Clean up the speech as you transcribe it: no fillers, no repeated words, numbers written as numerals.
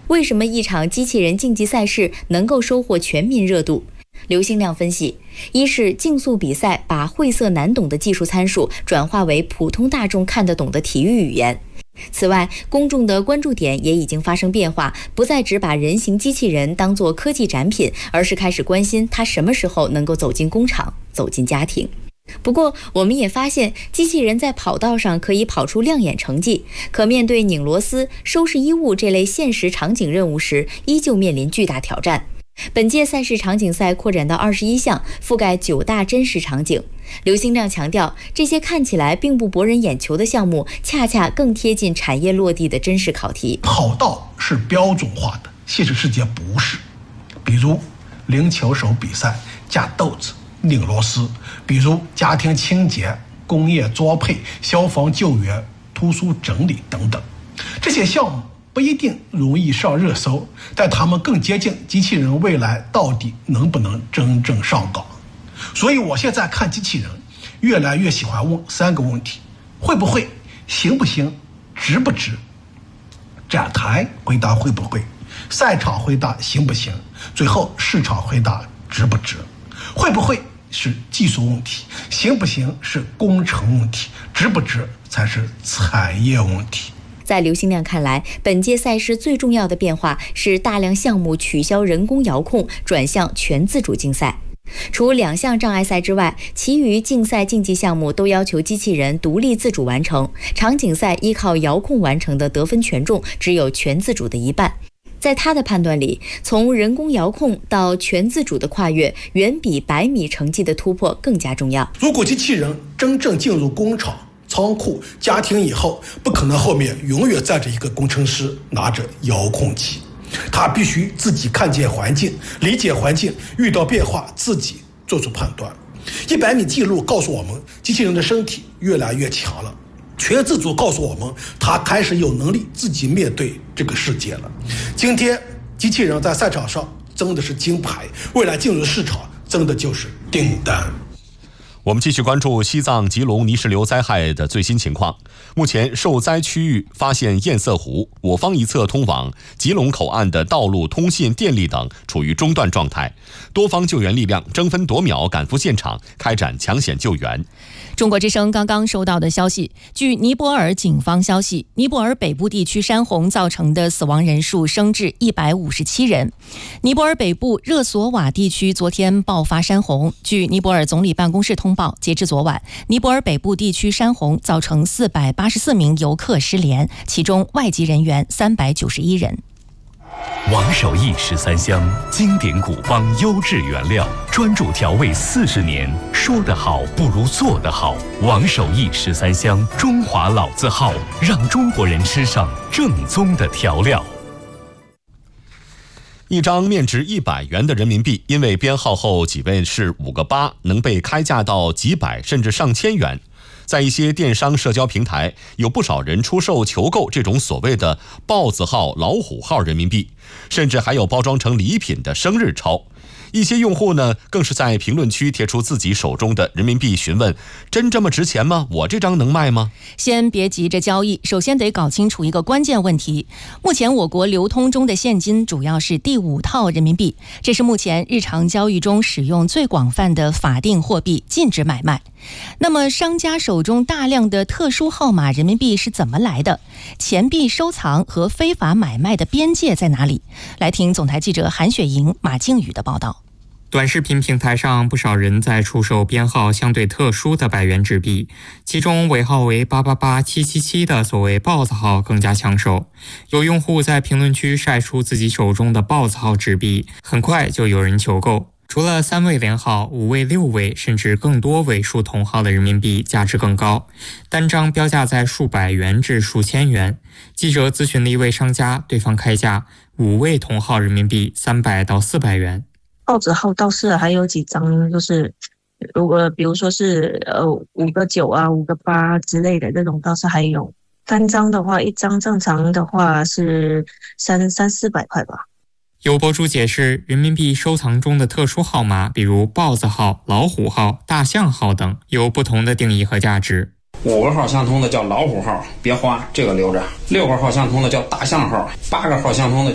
为什么一场机器人竞技赛事能够收获全民热度？刘兴亮分析，一是竞速比赛把晦涩难懂的技术参数转化为普通大众看得懂的体育语言。此外，公众的关注点也已经发生变化，不再只把人形机器人当作科技展品，而是开始关心它什么时候能够走进工厂，走进家庭。不过，我们也发现，机器人在跑道上可以跑出亮眼成绩，可面对拧螺丝、收拾衣物这类现实场景任务时，依旧面临巨大挑战。本届赛事场景赛扩展到21项，覆盖9大真实场景。刘兴亮强调，这些看起来并不博人眼球的项目，恰恰更贴近产业落地的真实考题。 跑道是标准化的，现实世界不是。比如零球手比赛、架豆子、拧螺丝，比如家庭清洁、工业作配、消防救援、图书整理等等。这些项目不一定容易上热搜，但他们更接近机器人未来到底能不能真正上岗。所以我现在看机器人越来越喜欢问3个问题：会不会、行不行、值不值。展台回答会不会，赛场回答行不行，最后市场回答值不值。会不会是技术问题，行不行是工程问题，值不值才是产业问题。 在刘兴亮看来，本届赛事最重要的变化是大量项目取消人工遥控，转向全自主竞赛。除2项障碍赛之外，其余竞赛竞技项目都要求机器人独立自主完成。场景赛依靠遥控完成的得分权重只有全自主的一半。在他的判断里，从人工遥控到全自主的跨越，远比100米成绩的突破更加重要。 如果机器人真正进入工厂、仓库、家庭以后，不可能后面永远站着一个工程师拿着遥控器，他必须自己看见环境，理解环境，遇到变化自己做出判断。100米记录告诉我们，机器人的身体越来越强了。全自主告诉我们，他开始有能力自己面对这个世界了。今天机器人在赛场上争的是金牌，未来进入市场争的就是订单。 我们继续关注西藏吉隆泥石流灾害的最新情况。目前受灾区域发现堰塞湖，我方一侧通往吉隆口岸的道路、通信、电力等处于中断状态，多方救援力量争分夺秒赶赴现场，开展抢险救援。 中国之声刚刚收到的消息，据尼泊尔警方消息，尼泊尔北部地区山洪造成的死亡人数升至157人。尼泊尔北部热索瓦地区昨天爆发山洪，据尼泊尔总理办公室通报，截至昨晚，尼泊尔北部地区山洪造成484名游客失联，其中外籍人员391人。 王守义13香，经典古方，优质原料，专注调味40年。说得好不如做得好。王守义13香，中华老字号，让中国人吃上正宗的调料。 一张面值100元的人民币，因为编号后几位是5个8，能被开价到几百甚至上千元。在一些电商社交平台，有不少人出售求购这种所谓的豹子号、老虎号人民币，甚至还有包装成礼品的生日钞。一些用户呢，更是在评论区贴出自己手中的人民币，询问：真这么值钱吗？我这张能卖吗？ 先别急着交易，首先得搞清楚一个关键问题。目前我国流通中的现金主要是第5套人民币，这是目前日常交易中使用最广泛的法定货币，禁止买卖。那么商家手中大量的特殊号码人民币是怎么来的？钱币收藏和非法买卖的边界在哪里？来听总台记者韩雪莹、马靖宇的报道。 短视频平台上，不少人在出售编号相对特殊的100元纸币，其中尾号为888777的所谓豹子号更加抢手。有用户在评论区晒出自己手中的豹子号纸币，很快就有人求购。除了3位连号、5位、6位甚至更多位数同号的人民币价值更高，单张标价在数百元至数千元。记者咨询了一位商家，对方开价5位同号人民币300到400元。 豹子号倒是还有几张，就是如果比如说是5个9啊、5个8之类的这种倒是还有。单张的话，一张正常的话是300-400块吧。 有博主解释，人民币收藏中的特殊号码，比如豹子号、老虎号、大象号等，有不同的定义和价值。 5个号相同的叫老虎号，别花，这个留着；6个号相同的叫大象号，8个号相同的